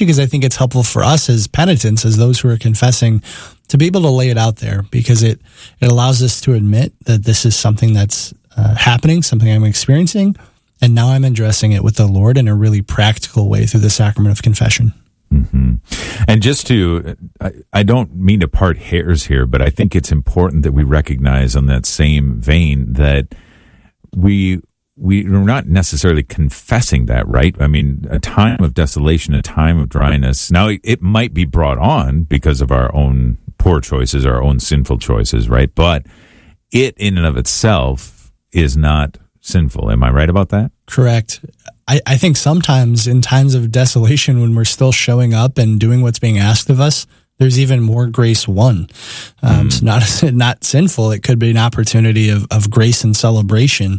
especially because I think it's helpful for us as penitents, as those who are confessing, to be able to lay it out there, because it allows us to admit that this is something that's happening, something I'm experiencing, and now I'm addressing it with the Lord in a really practical way through the sacrament of confession. Mm-hmm. And just to, I don't mean to part hairs here, but I think it's important that we recognize on that same vein that we're not necessarily confessing that, right? I mean, a time of desolation, a time of dryness. Now, it might be brought on because of our own poor choices, our own sinful choices, right? But it in and of itself is not sinful. Am I right about that? Correct. I think sometimes in times of desolation, when we're still showing up and doing what's being asked of us, there's even more grace won. So not sinful. It could be an opportunity of grace and celebration.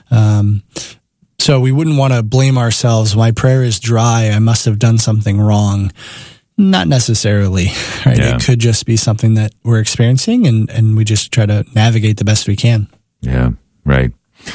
So we wouldn't want to blame ourselves. My prayer is dry. I must have done something wrong. Not necessarily, right? Yeah. It could just be something that we're experiencing, and we just try to navigate the best we can. Yeah, right.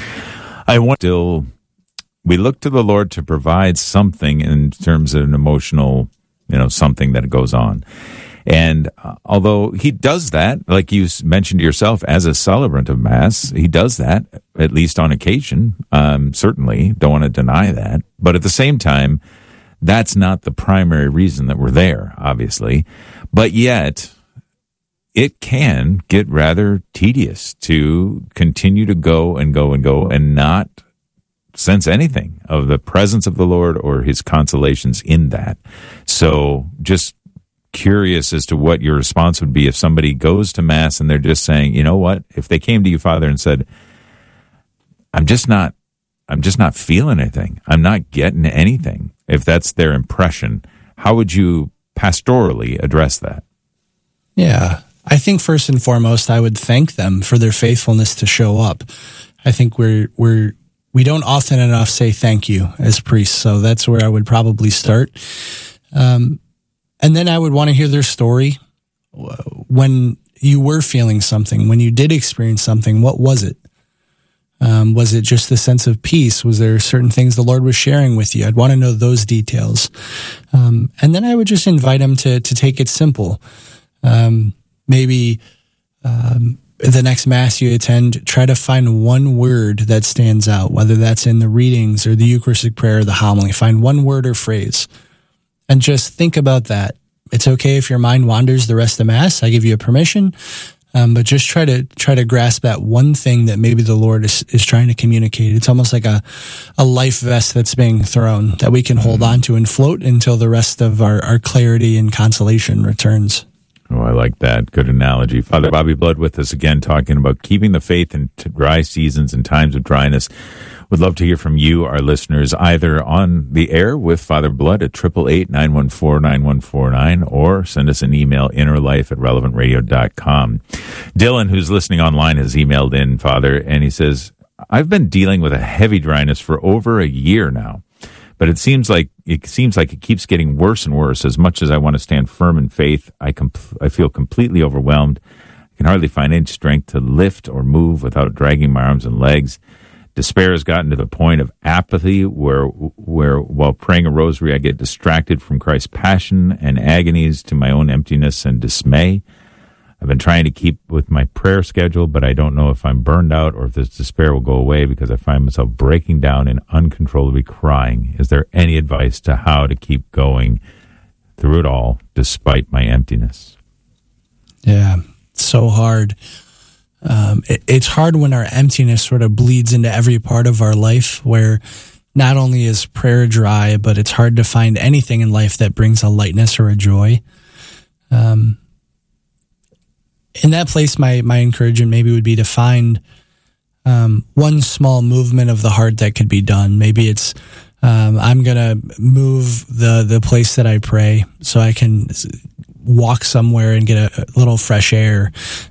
We look to the Lord to provide something in terms of an emotional, something that goes on. And although he does that, like you mentioned yourself, as a celebrant of Mass, he does that, at least on occasion. Certainly, don't want to deny that. But at the same time, that's not the primary reason that we're there, obviously. But yet, it can get rather tedious to continue to go and go and go and not sense anything of the presence of the Lord or his consolations in that. So just curious as to what your response would be if somebody goes to Mass and they're just saying, you know what, if they came to you, Father, and said, I'm just not feeling anything. I'm not getting anything. If that's their impression, how would you pastorally address that? Yeah, I think first and foremost, I would thank them for their faithfulness to show up. I think we don't often enough say thank you as priests, so that's where I would probably start. And then I would want to hear their story. When you were feeling something, when you did experience something, what was it? Was it just the sense of peace? Was there certain things the Lord was sharing with you? I'd want to know those details. And then I would just invite them to take it simple. Maybe the next Mass you attend, try to find one word that stands out, whether that's in the readings or the Eucharistic prayer or the homily. Find one word or phrase and just think about that. It's okay if your mind wanders the rest of Mass. I give you a permission. But just try to grasp that one thing that maybe the Lord is trying to communicate. It's almost like a life vest that's being thrown that we can hold on to and float until the rest of our clarity and consolation returns. Oh, I like that. Good analogy. Father Bobby Blood with us again, talking about keeping the faith in dry seasons and times of dryness. Would love to hear from you, our listeners, either on the air with Father Blood at 888-914-9149 or send us an email, innerlife@relevantradio.com. Dylan, who's listening online, has emailed in, Father, and he says, I've been dealing with a heavy dryness for over a year now, but it seems like it keeps getting worse and worse. As much as I want to stand firm in faith, I feel completely overwhelmed. I can hardly find any strength to lift or move without dragging my arms and legs. Despair has gotten to the point of apathy where while praying a rosary, I get distracted from Christ's passion and agonies to my own emptiness and dismay. I've been trying to keep with my prayer schedule, but I don't know if I'm burned out or if this despair will go away because I find myself breaking down and uncontrollably crying. Is there any advice to how to keep going through it all despite my emptiness? Yeah, it's so hard. It's hard when our emptiness sort of bleeds into every part of our life, where not only is prayer dry, but it's hard to find anything in life that brings a lightness or a joy. In that place, my encouragement maybe would be to find one small movement of the heart that could be done. Maybe it's I'm going to move the place that I pray so I can walk somewhere and get a little fresh air.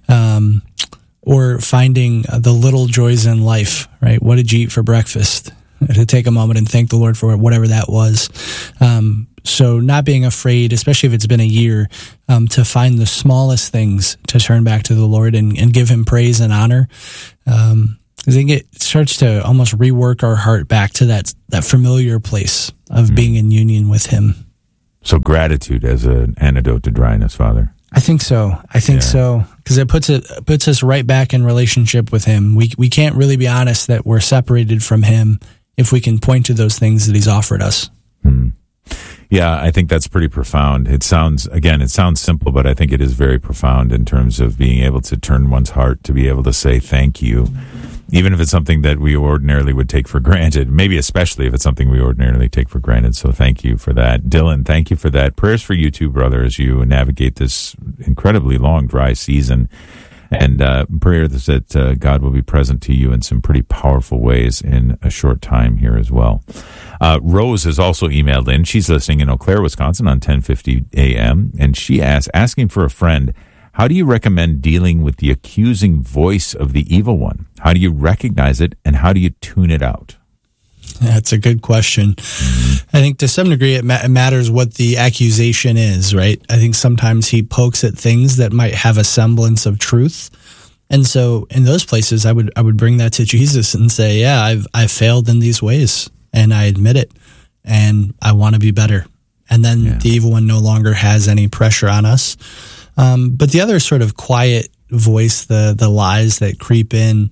Or finding the little joys in life, right? What did you eat for breakfast? To take a moment and thank the Lord for whatever that was. So not being afraid, especially if it's been a year, to find the smallest things to turn back to the Lord and give him praise and honor. I think it starts to almost rework our heart back to that familiar place of being in union with him. So gratitude as an antidote to dryness, Father. I think so. So, because it puts us right back in relationship with Him. We can't really be honest that we're separated from Him if we can point to those things that He's offered us. Yeah, I think that's pretty profound. It sounds simple, but I think it is very profound in terms of being able to turn one's heart to be able to say thank you, even if it's something that we ordinarily would take for granted, maybe especially if it's something we ordinarily take for granted. So thank you for that. Dylan, thank you for that. Prayers for you too, brother, as you navigate this incredibly long, dry season. And prayers that God will be present to you in some pretty powerful ways in a short time here as well. Rose has also emailed in. She's listening in Eau Claire, Wisconsin on 10:50 a.m. And she asking for a friend, how do you recommend dealing with the accusing voice of the evil one? How do you recognize it, and how do you tune it out? That's a good question. I think to some degree it matters what the accusation is, right? I think sometimes he pokes at things that might have a semblance of truth. And so in those places, I would bring that to Jesus and say, yeah, I've failed in these ways, and I admit it, and I want to be better. And then the evil one no longer has any pressure on us. But the other sort of quiet voice, the lies that creep in,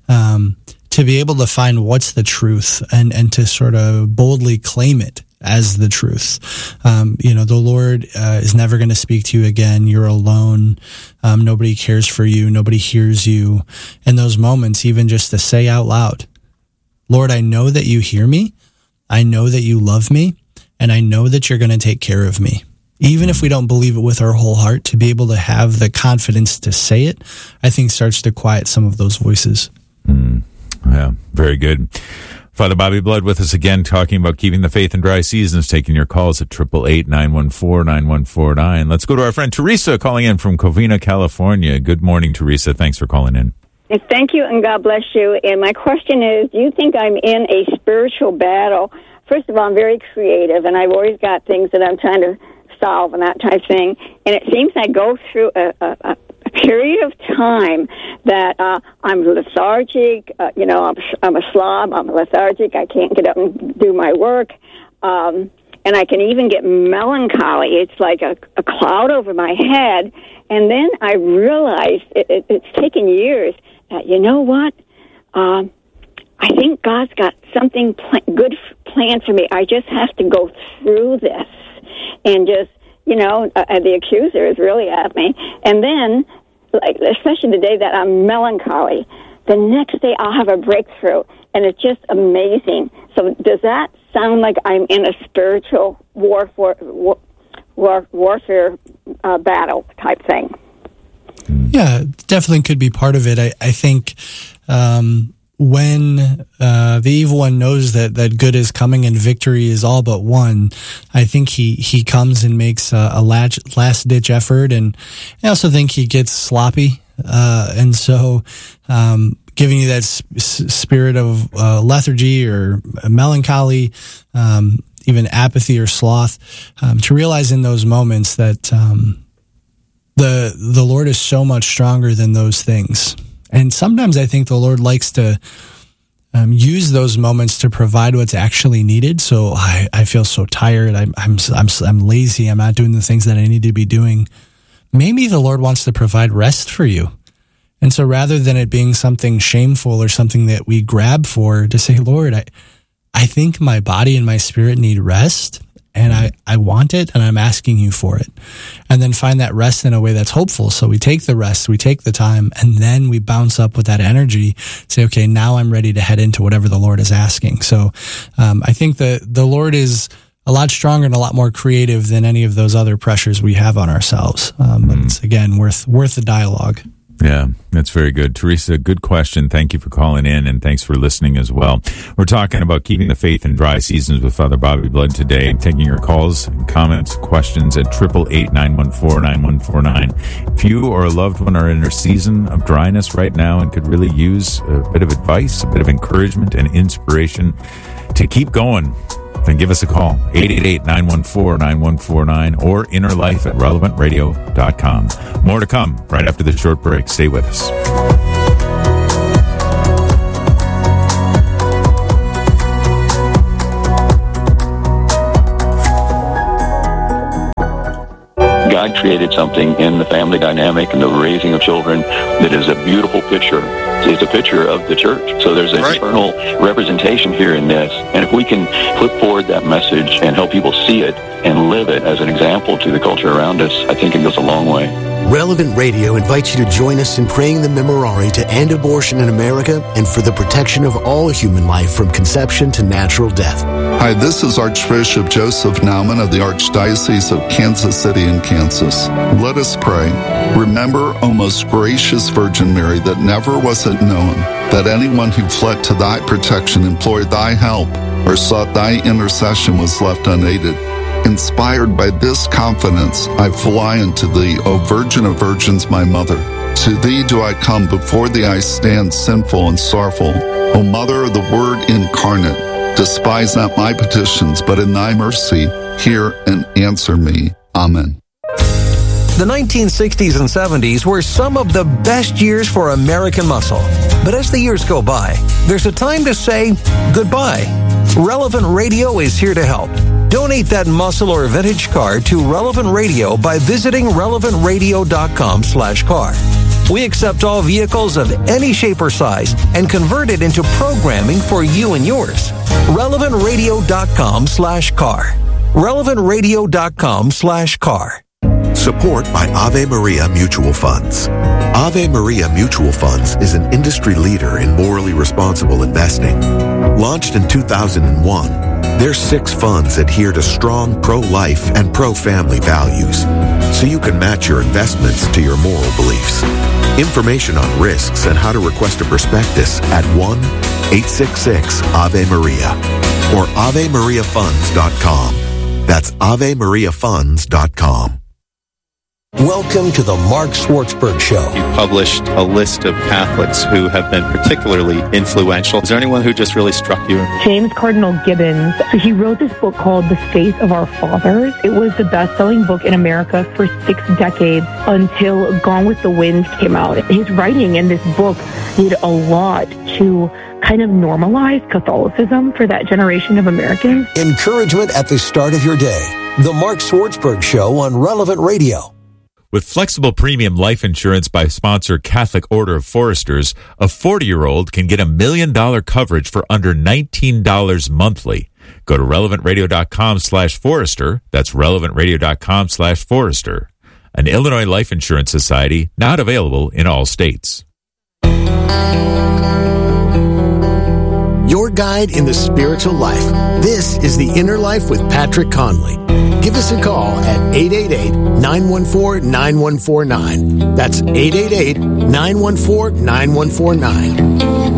to be able to find what's the truth and to sort of boldly claim it as the truth. The Lord is never going to speak to you again. You're alone. Nobody cares for you. Nobody hears you. In those moments, even just to say out loud, Lord, I know that you hear me. I know that you love me. And I know that you're going to take care of me. Even if we don't believe it with our whole heart, to be able to have the confidence to say it, I think starts to quiet some of those voices. Yeah, very good. Father Bobby Blood with us again, talking about keeping the faith in dry seasons, taking your calls at 888-914-9149. Let's go to our friend Teresa calling in from Covina, California. Good morning, Teresa. Thanks for calling in. Thank you, and God bless you. And my question is, do you think I'm in a spiritual battle? First of all, I'm very creative, and I've always got things that I'm trying to solve and that type of thing. And it seems I go through a period of time that I'm lethargic. I'm a slob. I'm lethargic. I can't get up and do my work. And I can even get melancholy. It's like a cloud over my head. And then I realized it's taken years that, you know what? I think God's got something good planned for me. I just have to go through this and just, the accuser is really at me. And then, especially the day that I'm melancholy, the next day I'll have a breakthrough, and it's just amazing. So does that sound like I'm in a spiritual warfare battle type thing? Yeah, definitely could be part of it. I think when the evil one knows that good is coming and victory is all but won, I think he comes and makes a last-ditch effort, and I also think he gets sloppy. And so giving you that spirit of lethargy or melancholy, even apathy or sloth, to realize in those moments that the Lord is so much stronger than those things. And sometimes I think the Lord likes to use those moments to provide what's actually needed. So I feel so tired. I'm lazy. I'm not doing the things that I need to be doing. Maybe the Lord wants to provide rest for you. And so rather than it being something shameful or something that we grab for, to say, Lord, I think my body and my spirit need rest, and I want it, and I'm asking you for it. And then find that rest in a way that's hopeful. So we take the rest, we take the time, and then we bounce up with that energy, say, okay, now I'm ready to head into whatever the Lord is asking. So I think that the Lord is a lot stronger and a lot more creative than any of those other pressures we have on ourselves. But it's, again, worth the dialogue. Yeah, that's very good. Teresa, good question. Thank you for calling in, and thanks for listening as well. We're talking about keeping the faith in dry seasons with Father Bobby Blood today. Taking your calls, comments, questions at 888-914-9149. If you or a loved one are in a season of dryness right now and could really use a bit of advice, a bit of encouragement and inspiration to keep going, then give us a call, 888-914-9149 or innerlife@relevantradio.com. More to come right after the short break. Stay with us. God created something in the family dynamic and the raising of children that is a beautiful picture. It's a picture of the church. So there's an eternal representation here in this. And if we can put forward that message and help people see it and live it as an example to the culture around us, I think it goes a long way. Relevant Radio invites you to join us in praying the Memorare to end abortion in America and for the protection of all human life from conception to natural death. Hi, this is Archbishop Joseph Naumann of the Archdiocese of Kansas City in Kansas. Let us pray. Remember, O most gracious Virgin Mary, that never was it known that anyone who fled to thy protection, implored thy help, or sought thy intercession was left unaided. Inspired by this confidence, I fly unto thee, O Virgin of Virgins, my Mother. To thee do I come, before thee I stand sinful and sorrowful. O Mother of the Word incarnate, despise not my petitions, but in thy mercy hear and answer me. Amen. The 1960s and 70s were some of the best years for American muscle. But as the years go by, there's a time to say goodbye. Relevant Radio is here to help. Donate that muscle or vintage car to Relevant Radio by visiting relevantradio.com/car. We accept all vehicles of any shape or size and convert it into programming for you and yours. relevantradio.com/car. relevantradio.com/car. Support by Ave Maria Mutual Funds. Ave Maria Mutual Funds is an industry leader in morally responsible investing. Launched in 2001, their 6 funds adhere to strong pro-life and pro-family values, so you can match your investments to your moral beliefs. Information on risks and how to request a prospectus at 1-866-AVE-MARIA or AveMariaFunds.com. That's AveMariaFunds.com. Welcome to the Mark Schwartzberg Show. You published a list of Catholics who have been particularly influential. Is there anyone who just really struck you? James Cardinal Gibbons. So he wrote this book called The Faith of Our Fathers. It was the best-selling book in America for 6 decades until Gone with the Wind came out. His writing in this book did a lot to kind of normalize Catholicism for that generation of Americans. Encouragement at the start of your day. The Mark Schwartzberg Show on Relevant Radio. With flexible premium life insurance by sponsor Catholic Order of Foresters, a 40-year-old can get $1 million coverage for under $19 monthly. Go to relevantradio.com/Forester. That's relevantradio.com/Forester. An Illinois Life Insurance Society, not available in all states. Your guide in the spiritual life. This is The Inner Life with Patrick Conley. Give us a call at 888-914-9149. That's 888-914-9149.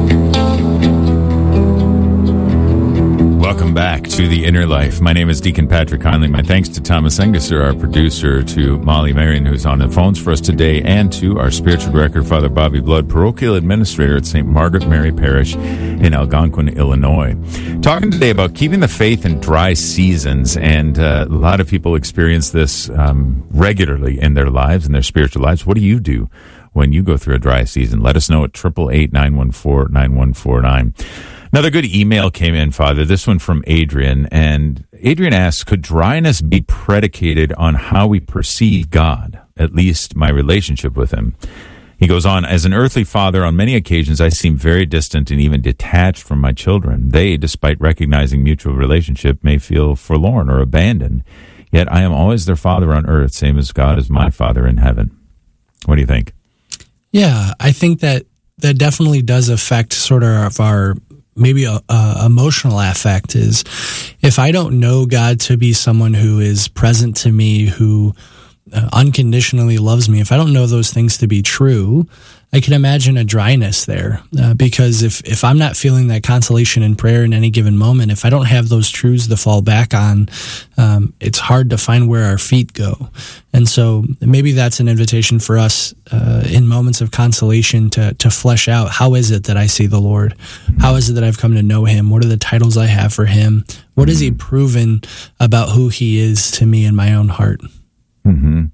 Welcome back to The Inner Life. My name is Deacon Patrick Conley. My thanks to Thomas Engesser, our producer, to Molly Marion, who's on the phones for us today, and to our spiritual director, Father Bobby Blood, parochial administrator at St. Margaret Mary Parish in Algonquin, Illinois. Talking today about keeping the faith in dry seasons, and a lot of people experience this regularly in their lives, in their spiritual lives. What do you do when you go through a dry season? Let us know at 888-914-9149. Another good email came in, Father, this one from Adrian, and Adrian asks, could dryness be predicated on how we perceive God, at least my relationship with him? He goes on, as an earthly father, on many occasions I seem very distant and even detached from my children. They, despite recognizing mutual relationship, may feel forlorn or abandoned. Yet I am always their father on earth, same as God is my Father in heaven. What do you think? Yeah, I think that definitely does affect sort of our maybe a emotional affect. Is if I don't know God to be someone who is present to me, who unconditionally loves me, if I don't know those things to be true, I can imagine a dryness there, because if I'm not feeling that consolation in prayer in any given moment, if I don't have those truths to fall back on, it's hard to find where our feet go. And so maybe that's an invitation for us in moments of consolation to flesh out, how is it that I see the Lord? How is it that I've come to know him? What are the titles I have for him? What has he proven about who he is to me in my own heart? Mm-hmm.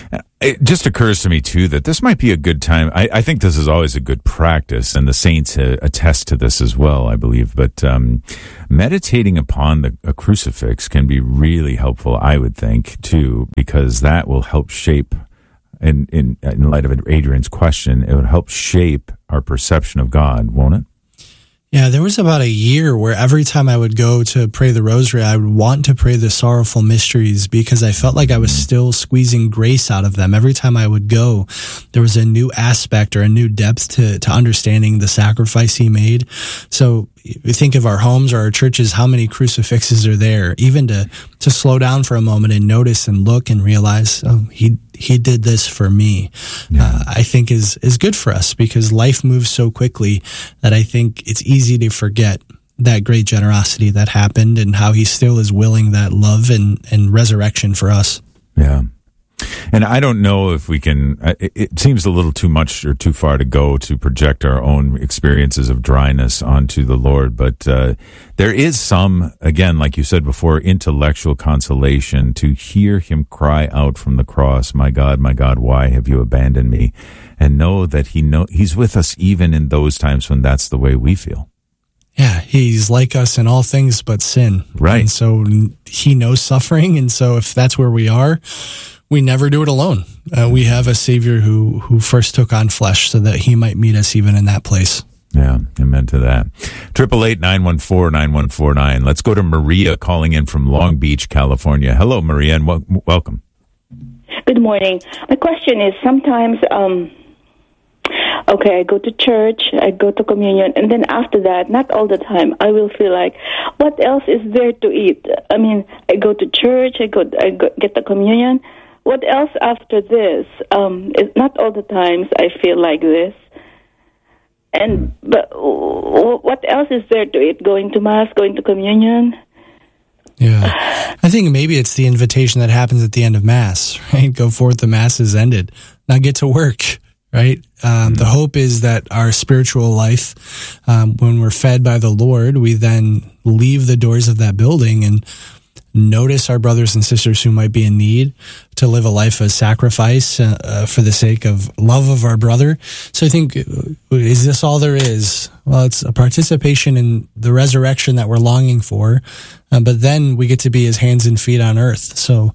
It just occurs to me, too, that this might be a good time. I think this is always a good practice, and the saints attest to this as well, I believe. But meditating upon a crucifix can be really helpful, I would think, too, because that will help shape, in light of Adrian's question, it would help shape our perception of God, won't it? Yeah, there was about a year where every time I would go to pray the rosary, I would want to pray the sorrowful mysteries because I felt like I was still squeezing grace out of them. Every time I would go, there was a new aspect or a new depth to understanding the sacrifice he made. So we think of our homes or our churches, how many crucifixes are there, even to slow down for a moment and notice and look and realize, oh, he did this for me, I think is good for us because life moves so quickly that I think it's easy to forget that great generosity that happened and how he still is willing that love and resurrection for us. Yeah. And I don't know if we can, it seems a little too much or too far to go to project our own experiences of dryness onto the Lord, but there is some, again, like you said before, intellectual consolation to hear him cry out from the cross, my God, why have you abandoned me? And know that he's with us even in those times when that's the way we feel. Yeah, he's like us in all things but sin. Right. And so he knows suffering, and so if that's where we are, we never do it alone. We have a Savior who first took on flesh so that he might meet us even in that place. Yeah, amen to that. 888-914-9149. Let's go to Maria calling in from Long Beach, California. Hello, Maria, and welcome. Good morning. My question is sometimes, I go to church, I go to communion, and then after that, not all the time, I will feel like, what else is there to eat? I mean, I go to church, I get the communion. What else after this? Not all the times I feel like this. But what else is there to eat? Going to Mass, going to communion? Yeah. I think maybe it's the invitation that happens at the end of Mass, right? Go forth, the Mass is ended. Now get to work, right? The hope is that our spiritual life, when we're fed by the Lord, we then leave the doors of that building and notice our brothers and sisters who might be in need, to live a life of sacrifice for the sake of love of our brother. So I think, is this all there is? Well, it's a participation in the resurrection that we're longing for, but then we get to be his hands and feet on earth. So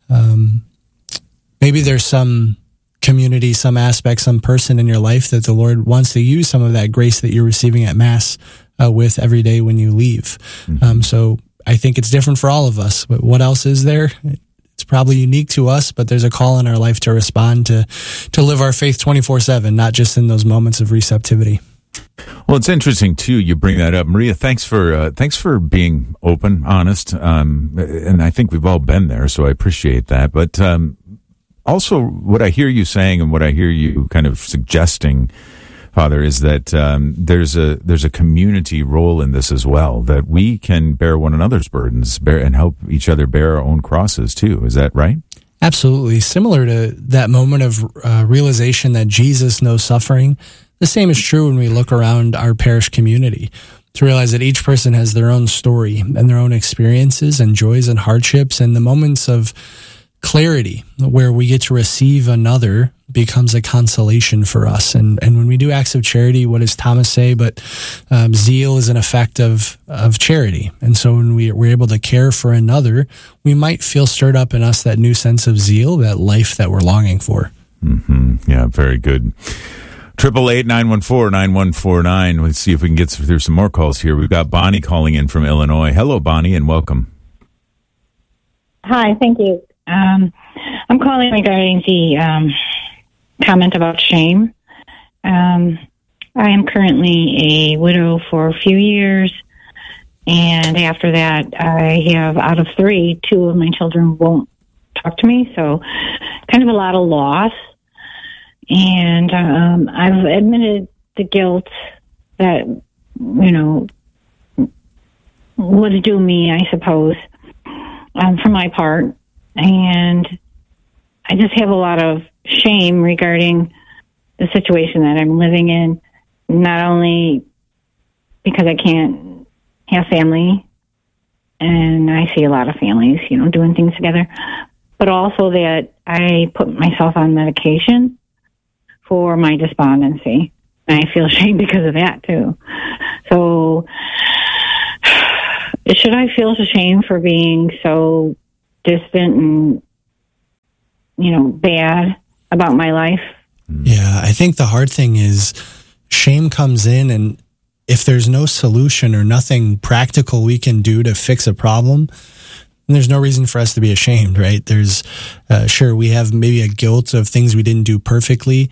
maybe there's some community, some aspect, some person in your life that the Lord wants to use some of that grace that you're receiving at Mass with every day when you leave. So I think it's different for all of us, but what else is there? It's probably unique to us, but there's a call in our life to respond, to live our faith 24/7, not just in those moments of receptivity. Well, it's interesting too. You bring that up, Maria. Thanks for being open, honest, and I think we've all been there, so I appreciate that. But also, what I hear you saying and what I hear you kind of suggesting, Father, is that there's a community role in this as well, that we can bear one another's burdens, and help each other bear our own crosses too. Is that right? Absolutely. Similar to that moment of realization that Jesus knows suffering, the same is true when we look around our parish community, to realize that each person has their own story and their own experiences and joys and hardships, and the moments of clarity where we get to receive another becomes a consolation for us. And when we do acts of charity, what does Thomas say? But zeal is an effect of charity. And so when we're able to care for another, we might feel stirred up in us that new sense of zeal, that life that we're longing for. Mm-hmm. Yeah, very good. 888-914-9149. Let's see if we can get through some more calls here. We've got Bonnie calling in from Illinois. Hello, Bonnie, and welcome. Hi, thank you. I'm calling regarding the comment about shame. I am currently a widow for a few years, and after that, I have, out of 3, 2 of my children won't talk to me, so kind of a lot of loss. And I've admitted the guilt that, was due me, I suppose, for my part. And I just have a lot of shame regarding the situation that I'm living in, not only because I can't have family, and I see a lot of families, doing things together, but also that I put myself on medication for my despondency. And I feel shame because of that, too. So, should I feel shame for being so distant and, bad about my life? Yeah, I think the hard thing is shame comes in, and if there's no solution or nothing practical we can do to fix a problem, then there's no reason for us to be ashamed, right? There's, sure, we have maybe a guilt of things we didn't do perfectly,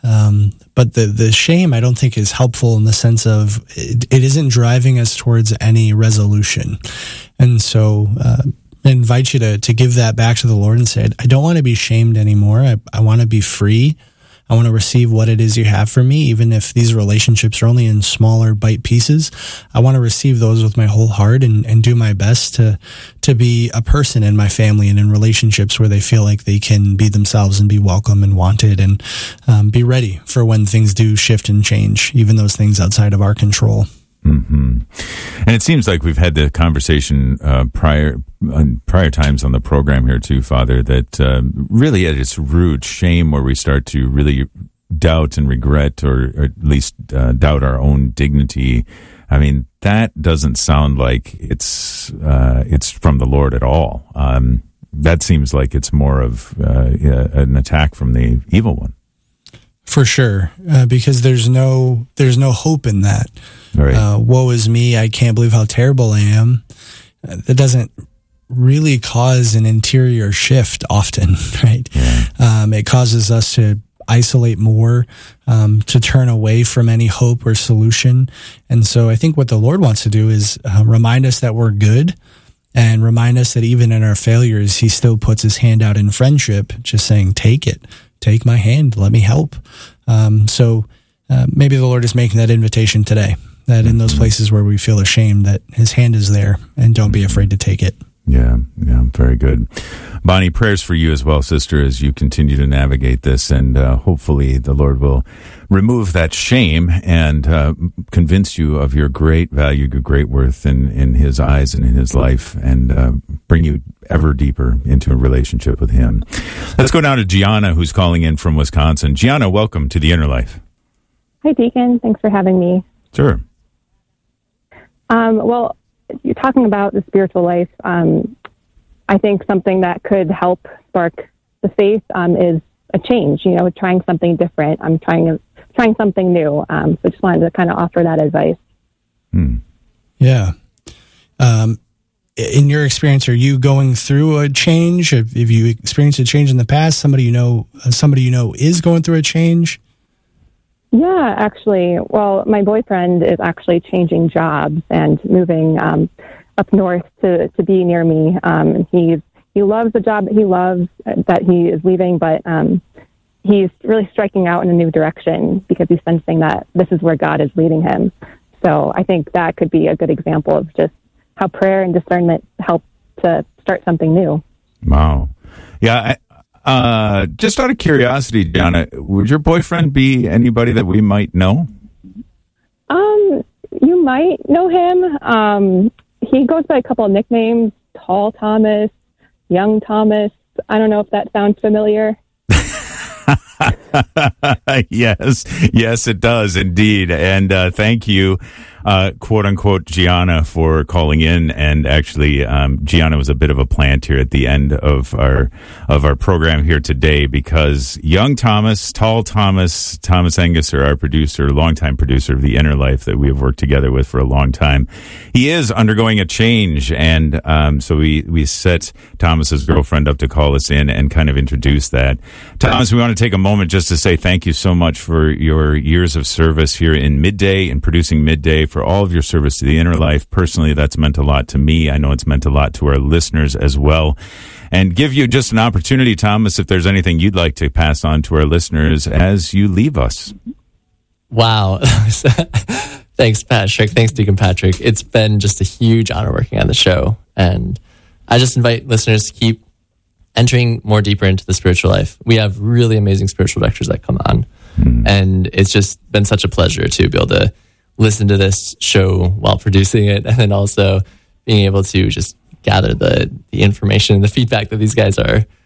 but the shame I don't think is helpful in the sense of it isn't driving us towards any resolution. And so, I invite you to give that back to the Lord and say, I don't want to be shamed anymore. I want to be free. I want to receive what it is you have for me, even if these relationships are only in smaller bite pieces. I want to receive those with my whole heart and do my best to be a person in my family and in relationships where they feel like they can be themselves and be welcome and wanted, and be ready for when things do shift and change, even those things outside of our control. Mm-hmm. And it seems like we've had the conversation prior times on the program here too, Father, that really at its root, shame, where we start to really doubt and regret, or at least doubt our own dignity. I mean, that doesn't sound like it's from the Lord at all. That seems like it's more of an attack from the evil one. For sure, because there's no hope in that. Right. Woe is me, I can't believe how terrible I am. That doesn't really cause an interior shift often, right? Yeah. It causes us to isolate more, to turn away from any hope or solution. And so I think what the Lord wants to do is remind us that we're good, and remind us that even in our failures, he still puts his hand out in friendship, just saying, take it. Take my hand. Let me help. So maybe the Lord is making that invitation today, that in those places where we feel ashamed, that his hand is there, and don't be afraid to take it. Yeah, very good. Bonnie, prayers for you as well, sister, as you continue to navigate this, and hopefully the Lord will remove that shame and convince you of your great value, your great worth in his eyes and in his life, and bring you ever deeper into a relationship with him. Let's go now to Gianna, who's calling in from Wisconsin. Gianna, welcome to The Inner Life. Hi, Deacon. Thanks for having me. Sure. Well, you're talking about the spiritual life. I think something that could help spark the faith is a change, trying something different. I'm trying something new. So just wanted to kind of offer that advice. Yeah. In your experience, are you going through a change? Have you experienced a change in the past? Somebody you know is going through a change? Yeah, actually. Well, my boyfriend is actually changing jobs and moving up north to be near me. He loves the job that he loves, that he is leaving, but he's really striking out in a new direction because he's sensing that this is where God is leading him. So I think that could be a good example of just how prayer and discernment help to start something new. Wow. Yeah. Just out of curiosity, Gianna, would your boyfriend be anybody that we might know? You might know him. He goes by a couple of nicknames: Tall Thomas, Young Thomas. I don't know if that sounds familiar. Yes, it does indeed. And thank you, quote unquote, Gianna, for calling in. And actually, Gianna was a bit of a plant here at the end of our program here today, because young Thomas, Tall Thomas Angus, our producer, longtime producer of The Inner Life that we have worked together with for a long time, he is undergoing a change. And so we set Thomas's girlfriend up to call us in and kind of introduce that. Thomas, we want to take a moment just to say thank you so much for your years of service here in Midday and producing Midday, for all of your service to The Inner Life. Personally, that's meant a lot to me. I know it's meant a lot to our listeners as well. And give you just an opportunity, Thomas, if there's anything you'd like to pass on to our listeners as you leave us. Wow. Thanks, Patrick. Thanks, Deacon Patrick. It's been just a huge honor working on the show. And I just invite listeners to keep entering more deeper into the spiritual life. We have really amazing spiritual directors that come on. And it's just been such a pleasure to be able to listen to this show while producing it, and then also being able to just gather the information and the feedback that these guys are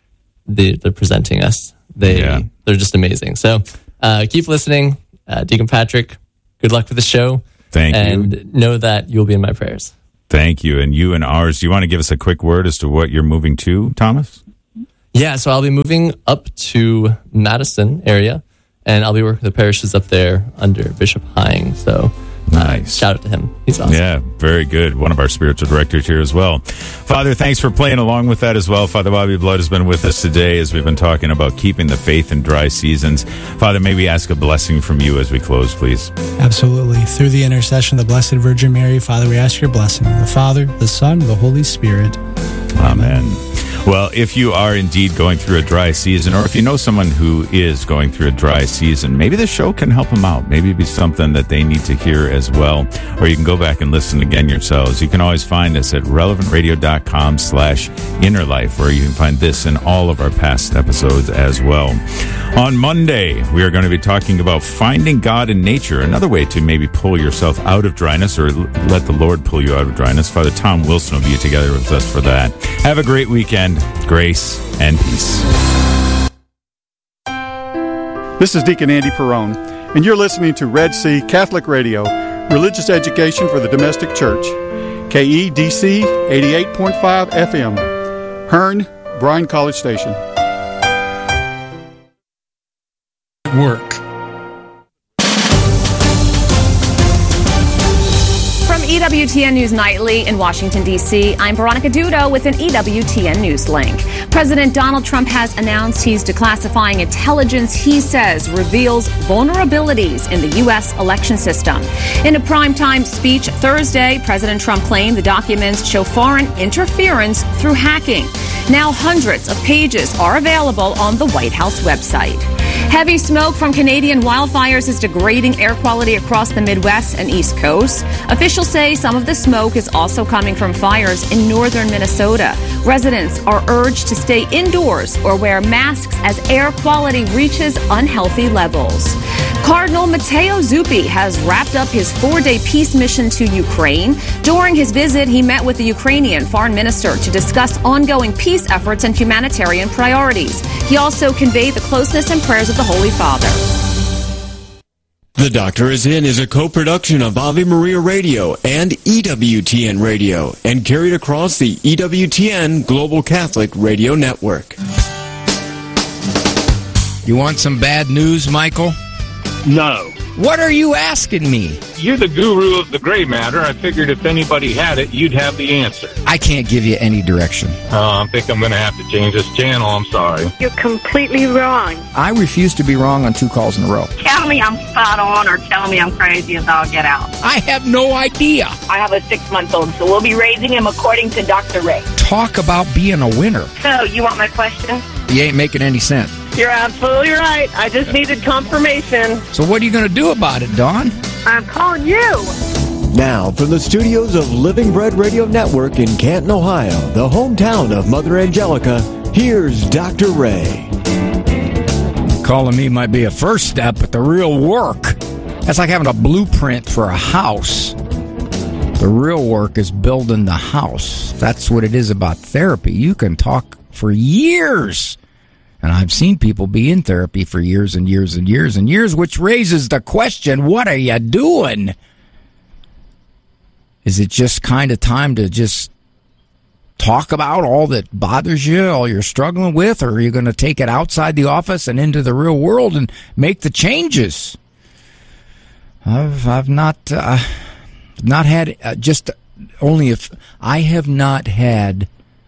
they're presenting us. They're just amazing. So keep listening. Deacon Patrick, good luck with the show. Thank you. And know that you'll be in my prayers. Thank you. And you and ours. Do you want to give us a quick word as to what you're moving to, Thomas? Yeah, so I'll be moving up to Madison area, and I'll be working with the parishes up there under Bishop Hying. So nice. Shout out to him. He's awesome. Yeah, very good. One of our spiritual directors here as well. Father, thanks for playing along with that as well. Father Bobby Blood has been with us today as we've been talking about keeping the faith in dry seasons. Father, may we ask a blessing from you as we close, please? Absolutely. Through the intercession of the Blessed Virgin Mary, Father, we ask your blessing. The Father, the Son, the Holy Spirit. Amen. Well, if you are indeed going through a dry season, or if you know someone who is going through a dry season, maybe the show can help them out. Maybe it'd be something that they need to hear as well. Or you can go back and listen again yourselves. You can always find us at relevantradio.com/innerlife, where you can find this and all of our past episodes as well. On Monday, we are going to be talking about finding God in nature, another way to maybe pull yourself out of dryness or let the Lord pull you out of dryness. Father Tom Wilson will be together with us for that. Have a great weekend. Grace and peace. This is Deacon Andy Perrone, and you're listening to Red Sea Catholic Radio, religious education for the domestic church. KEDC 88.5 FM, Hearn, Bryan College Station. Work. EWTN News Nightly in Washington, D.C., I'm Veronica Dudo with an EWTN News link. President Donald Trump has announced he's declassifying intelligence he says reveals vulnerabilities in the U.S. election system. In a primetime speech Thursday, President Trump claimed the documents show foreign interference through hacking. Now hundreds of pages are available on the White House website. Heavy smoke from Canadian wildfires is degrading air quality across the Midwest and East Coast. Officials say some of the smoke is also coming from fires in northern Minnesota. Residents are urged to stay indoors or wear masks as air quality reaches unhealthy levels. Cardinal Matteo Zuppi has wrapped up his 4-day peace mission to Ukraine. During his visit, he met with the Ukrainian foreign minister to discuss ongoing peace efforts and humanitarian priorities. He also conveyed the closeness and prayers of the Holy Father. The Doctor Is In is a co-production of Ave Maria Radio and EWTN Radio and carried across the EWTN Global Catholic Radio Network. You want some bad news, Michael? No. What are you asking me? You're the guru of the gray matter. I figured if anybody had it, you'd have the answer. I can't give you any direction. I think I'm going to have to change this channel. I'm sorry. You're completely wrong. I refuse to be wrong on 2 calls in a row. Tell me I'm spot on or tell me I'm crazy and I'll get out. I have no idea. I have a 6-month-old, so we'll be raising him according to Dr. Ray. Talk about being a winner. So, you want my question? You ain't making any sense. You're absolutely right. I just needed confirmation. So what are you going to do about it, Dawn? I'm calling you. Now, from the studios of Living Bread Radio Network in Canton, Ohio, the hometown of Mother Angelica, here's Dr. Ray. Calling me might be a first step, but the real work, that's like having a blueprint for a house. The real work is building the house. That's what it is about therapy. You can talk for years. And I've seen people be in therapy for years and years and years and years, which raises the question, what are you doing? Is it just kind of time to just talk about all that bothers you, all you're struggling with, or are you going to take it outside the office and into the real world and make the changes? I've not had just only if I have not had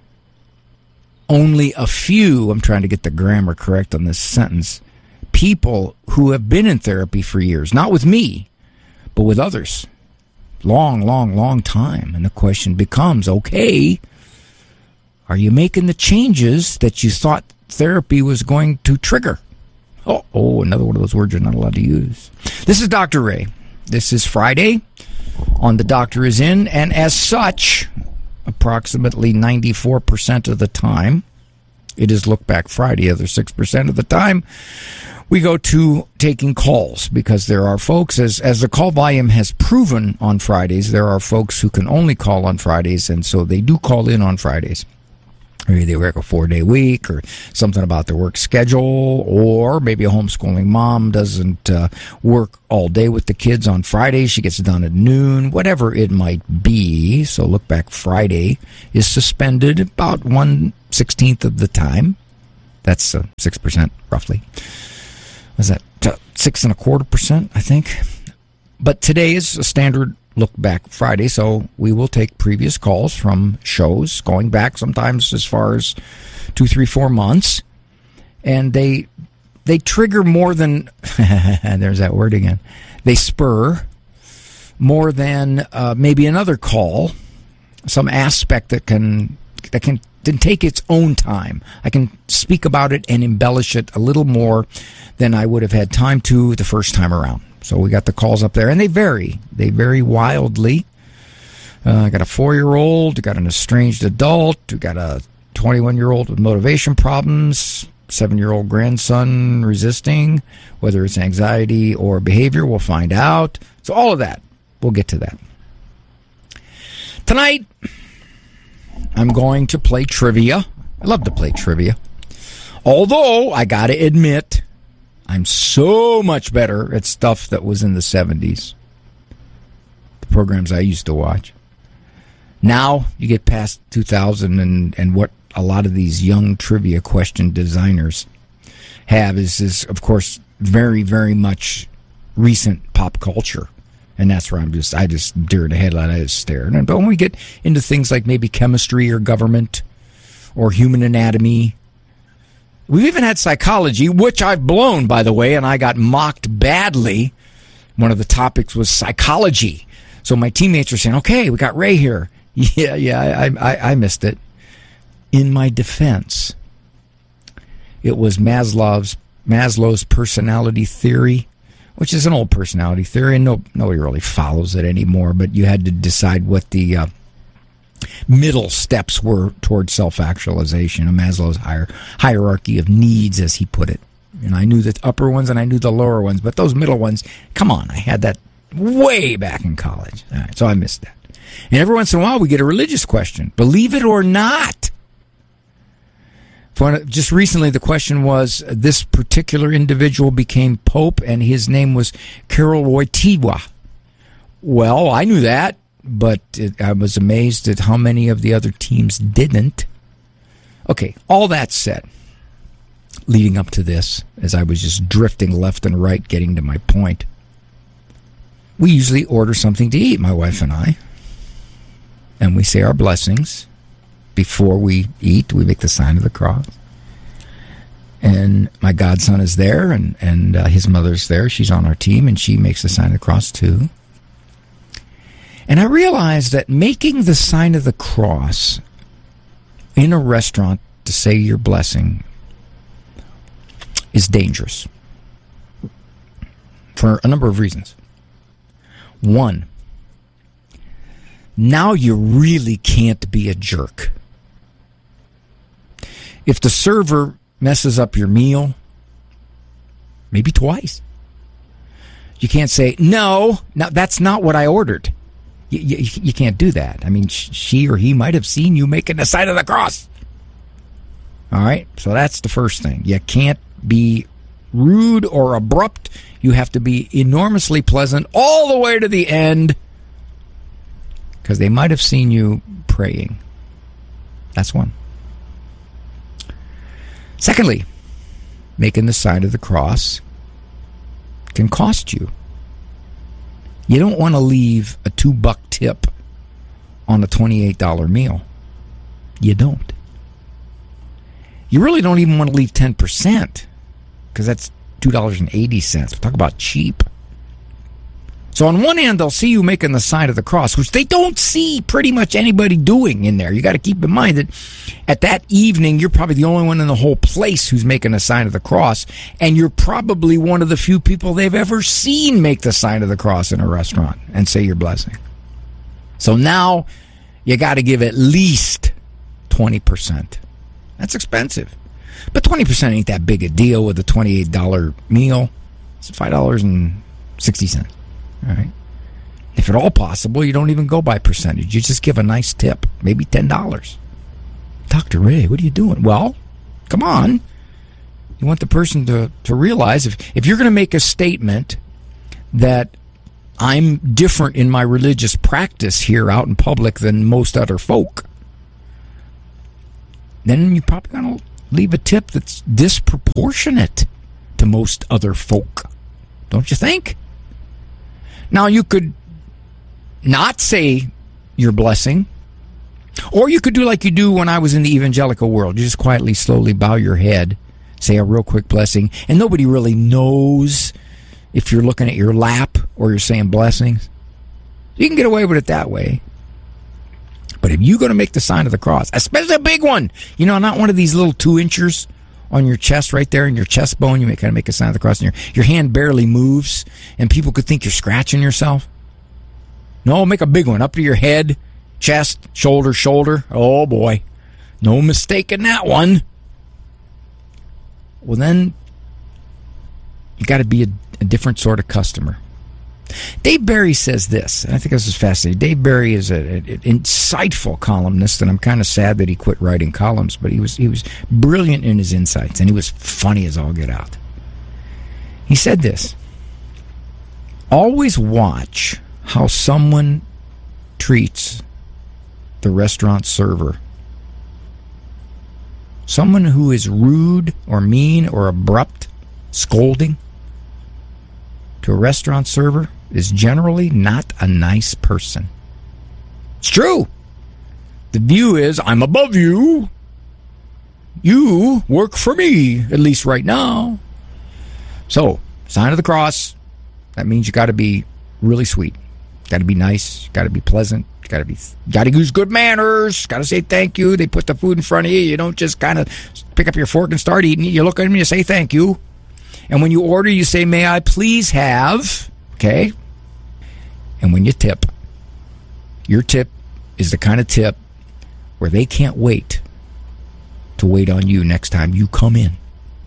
only a few, I'm trying to get the grammar correct on this sentence, people who have been in therapy for years, not with me, but with others. Long time. And the question becomes, okay, are you making the changes that you thought therapy was going to trigger? Oh, another one of those words you're not allowed to use. This is Dr. Ray. This is Friday on The Doctor Is In, and as such, approximately 94% of the time, it is Look Back Friday. Other 6% of the time, we go to taking calls, because there are folks, as the call volume has proven on Fridays, there are folks who can only call on Fridays, and so they do call in on Fridays. Maybe they work a 4-day week, or something about their work schedule, or maybe a homeschooling mom doesn't work all day with the kids on Friday. She gets done at noon, whatever it might be. So Look Back Friday is suspended about 1/16 of the time. That's 6% roughly. Was that 6.25%, I think? But today is a standard Look Back Friday, so we will take previous calls from shows going back sometimes as far as 2, 3, 4 months, and they trigger more than there's that word again. They spur more than maybe another call, some aspect that can take its own time. I can speak about it and embellish it a little more than I would have had time to the first time around. So we got the calls up there, and they vary. They vary wildly. I got a 4-year-old, got an estranged adult, we got a 21-year-old with motivation problems, 7-year-old grandson resisting, whether it's anxiety or behavior, we'll find out. So all of that, we'll get to that. Tonight, I'm going to play trivia. I love to play trivia. Although, I got to admit, I'm so much better at stuff that was in the 70s. The programs I used to watch. Now, you get past 2000 and what a lot of these young trivia question designers have is of course, very, very much recent pop culture. And that's where I just deer in the headlight, I just stare. But when we get into things like maybe chemistry or government or human anatomy, we've even had psychology, which I've blown, by the way, and I got mocked badly. One of the topics was psychology. So my teammates are saying, okay, we got Ray here. Yeah, I missed it. In my defense, it was Maslow's personality theory, which is an old personality theory, and nobody really follows it anymore, but you had to decide what the middle steps were towards self-actualization, Maslow's hierarchy of needs, as he put it. And I knew the upper ones and I knew the lower ones, but those middle ones, come on, I had that way back in college. All right, so I missed that. And every once in a while we get a religious question, believe it or not. Just recently the question was, this particular individual became Pope and his name was Karol Wojtyła. Well, I knew that. But I was amazed at how many of the other teams didn't. Okay, all that said, leading up to this, as I was just drifting left and right, getting to my point, we usually order something to eat, my wife and I, and we say our blessings before we eat. We make the sign of the cross. And my godson is there, and his mother's there. She's on our team, and she makes the sign of the cross too. And I realized that making the sign of the cross in a restaurant to say your blessing is dangerous for a number of reasons. One, now you really can't be a jerk. If the server messes up your meal, maybe twice, you can't say, no, that's not what I ordered. You can't do that. I mean, she or he might have seen you making the sign of the cross. All right? So that's the first thing. You can't be rude or abrupt. You have to be enormously pleasant all the way to the end, because they might have seen you praying. That's one. Secondly, making the sign of the cross can cost you. You don't want to leave a $2 tip on a $28 meal. You don't. You really don't even want to leave 10%, because that's $2.80. Talk about cheap. So on one hand, they'll see you making the sign of the cross, which they don't see pretty much anybody doing in there. You got to keep in mind that at that evening, you're probably the only one in the whole place who's making a sign of the cross, and you're probably one of the few people they've ever seen make the sign of the cross in a restaurant and say your blessing. So now you got to give at least 20%. That's expensive. But 20% ain't that big a deal with a $28 meal. It's $5.60. All right. If at all possible, you don't even go by percentage. You just give a nice tip, maybe $10. Dr. Ray, what are you doing? Well, come on. You want the person to realize if you're going to make a statement that I'm different in my religious practice here out in public than most other folk, then you're probably going to leave a tip that's disproportionate to most other folk. Don't you think? Now, you could not say your blessing, or you could do like you do when I was in the evangelical world. You just quietly, slowly bow your head, say a real quick blessing, and nobody really knows if you're looking at your lap or you're saying blessings. You can get away with it that way. But if you're going to make the sign of the cross, especially a big one, not one of these little 2-inchers on your chest right there in your chest bone, you kind of make a sign of the cross, and your hand barely moves, and people could think you're scratching yourself. No, make a big one up to your head, chest, shoulder. Oh, boy. No mistake in that one. Well, then you got to be a different sort of customer. Dave Barry says this, and I think this is fascinating. Dave Barry is an insightful columnist, and I'm kind of sad that he quit writing columns, but he was brilliant in his insights, and he was funny as all get out. He said this: always watch how someone treats the restaurant server. Someone who is rude or mean or abrupt, scolding to a restaurant server is generally not a nice person. It's true. The view is, I'm above you. You work for me, at least right now. So, sign of the cross, that means you got to be really sweet. Got to be nice. Got to be pleasant. Got to use good manners. Got to say thank you. They put the food in front of you. You don't just kind of pick up your fork and start eating. You look at them and you say thank you. And when you order, you say, may I please have, okay? And when you tip, your tip is the kind of tip where they can't wait to wait on you next time you come in.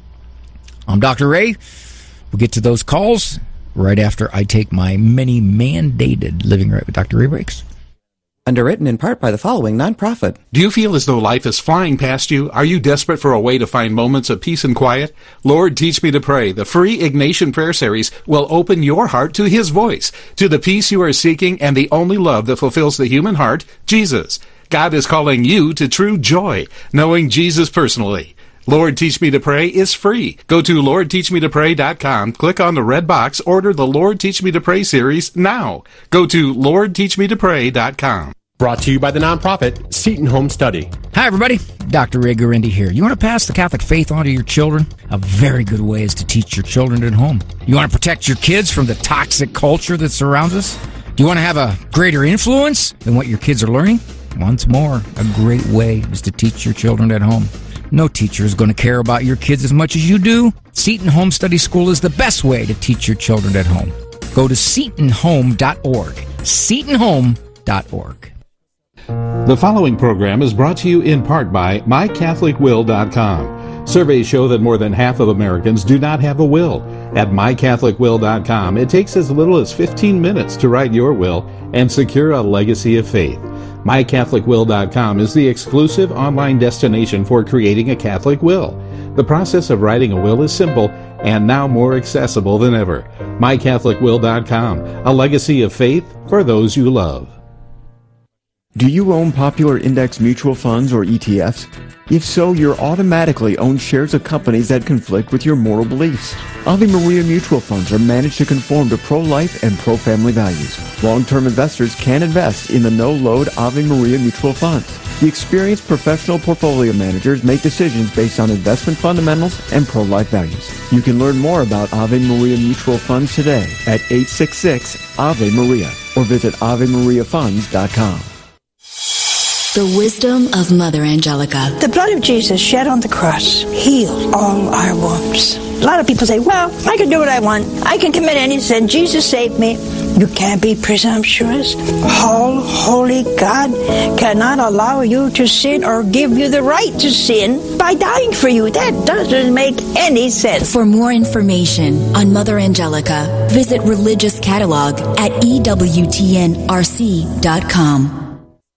I'm Dr. Ray. We'll get to those calls right after I take my many mandated Living Right with Dr. Ray breaks. Underwritten in part by the following nonprofit. Do you feel as though life is flying past you? Are you desperate for a way to find moments of peace and quiet? Lord, Teach Me to Pray, the free Ignatian prayer series, will open your heart to His voice, to the peace you are seeking and the only love that fulfills the human heart, Jesus. God is calling you to true joy, knowing Jesus personally. Lord, Teach Me to Pray is free. Go to LordTeachMeToPray.com, click on the red box, order the Lord Teach Me to Pray series now. Go to LordTeachMeToPray.com. Brought to you by the nonprofit Seton Home Study. Hi, everybody. Dr. Ray Guarendi here. You want to pass the Catholic faith on to your children? A very good way is to teach your children at home. You want to protect your kids from the toxic culture that surrounds us? Do you want to have a greater influence than what your kids are learning? Once more, a great way is to teach your children at home. No teacher is going to care about your kids as much as you do. Seton Home Study School is the best way to teach your children at home. Go to SetonHome.org. SetonHome.org. The following program is brought to you in part by MyCatholicWill.com. Surveys show that more than half of Americans do not have a will. At MyCatholicWill.com, it takes as little as 15 minutes to write your will and secure a legacy of faith. MyCatholicWill.com is the exclusive online destination for creating a Catholic will. The process of writing a will is simple and now more accessible than ever. MyCatholicWill.com, a legacy of faith for those you love. Do you own popular index mutual funds or ETFs? If so, you're automatically own shares of companies that conflict with your moral beliefs. Ave Maria mutual funds are managed to conform to pro-life and pro-family values. Long-term investors can invest in the no-load Ave Maria mutual funds. The experienced professional portfolio managers make decisions based on investment fundamentals and pro-life values. You can learn more about Ave Maria mutual funds today at 866-AVE-MARIA or visit AveMariaFunds.com. The wisdom of Mother Angelica. The blood of Jesus shed on the cross healed all our wounds. A lot of people say, well, I can do what I want. I can commit any sin. Jesus saved me. You can't be presumptuous. All holy God cannot allow you to sin or give you the right to sin by dying for you. That doesn't make any sense. For more information on Mother Angelica, visit Religious Catalog at EWTNRC.com.